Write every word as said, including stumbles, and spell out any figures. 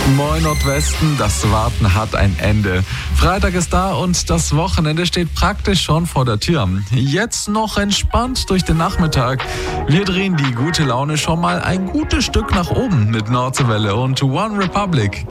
Moin Nordwesten, das Warten hat ein Ende. Freitag ist da und das Wochenende steht praktisch schon vor der Tür. Jetzt noch entspannt durch den Nachmittag. Wir drehen die gute Laune schon mal ein gutes Stück nach oben mit Nordwelle und One Republic.